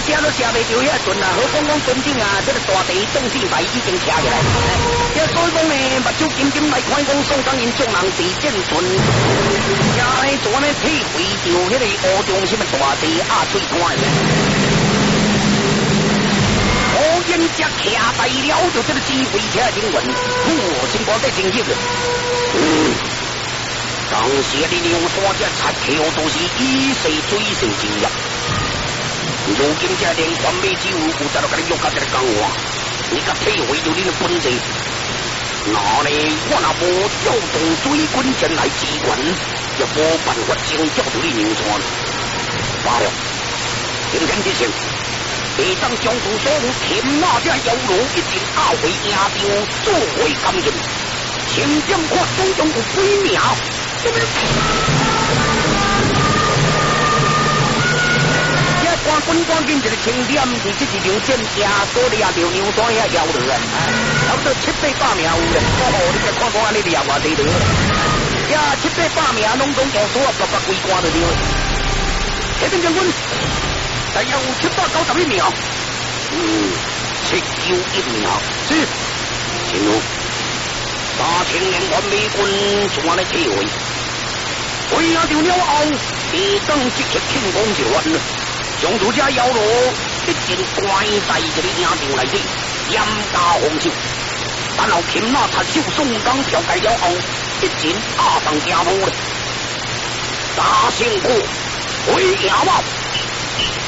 写都写袂着遐阵啊，何况讲真正啊，这个大地董事牌已经徛起来。所以讲呢，目睭金金来看讲，宋江因众人地建村，也做呢体会着迄个湖中什么大地压水滩的。我因只徛大了，就这个机会车经文，真光在真热了。当时的牛山这插口都是以世追成经验。如今这连环美酒有在落甲你约到这个讲话，你甲体会到你的本质。那呢，我若无调动水军前来支援，也无办法拯救到你牛山。罢了，今天之前，会当将军所有天马这妖罗一尽押回营场，作为感应。请将看中中有几秒。赶紧一个清点，伫这一场战役所掠着牛山遐妖罗啊，差不多700-800名有咧。你再看看安尼掠偌济罗，遐700-800名拢总共所800几关就对了。迄边将军，大约有791名。791名，是。请问，3000年完美军怎安尼体会？为了着了后，地当即刻庆功就完了。将主家妖罗一定关在这个营场内底，严加防守。但后擒拿插手宋江调解了后，一定压上家母了。大胜过回营吧。